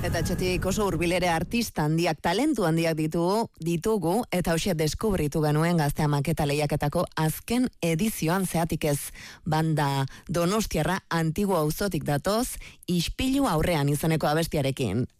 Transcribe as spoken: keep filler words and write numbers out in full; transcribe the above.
Eta etxetik oso hurbilere artista handiak, talentu handiak ditugu, ditugu eta hoxe deskubritu genuen Gaztea maketa lehiaketako azken edizioan zeatik ez. Banda Donostiarra Antigua auzotik datoz, Ispilu aurrean izeneko abestiarekin.